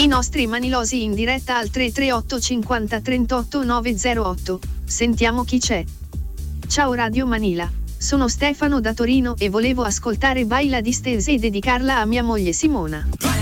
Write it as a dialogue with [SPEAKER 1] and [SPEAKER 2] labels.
[SPEAKER 1] nostri manilosi in diretta al 338 50 38 908. Sentiamo chi c'è. Ciao Radio Manila, sono Stefano da Torino e volevo ascoltare Baila Distese e dedicarla a mia moglie Simona.